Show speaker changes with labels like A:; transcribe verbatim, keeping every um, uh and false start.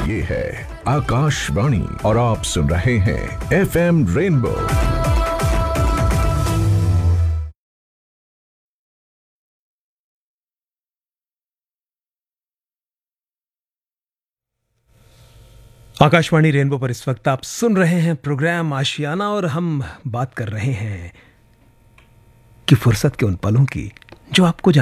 A: ये है आकाशवाणी और आप सुन रहे हैं F M rainbow.
B: Akashvani rainbow पर इस वक्त आप सुन रहे हैं प्रोग्राम आशियाना और हम बात कर रहे हैं कि फुर्सत के उन पलों की जो आपको